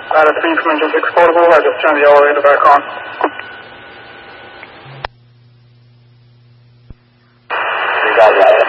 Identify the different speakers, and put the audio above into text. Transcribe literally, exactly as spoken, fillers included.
Speaker 1: Ladder three from engine six portable, I just turned the elevator back on.
Speaker 2: You got that.